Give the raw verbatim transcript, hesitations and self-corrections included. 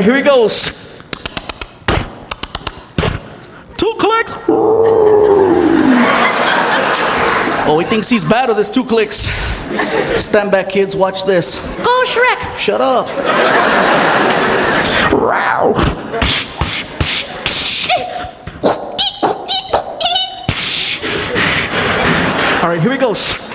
right, here he goes. Two click. Oh, he thinks he's bad with his two clicks. Stand back, kids, watch this. Go, Shrek. Shut up. All right, here he goes.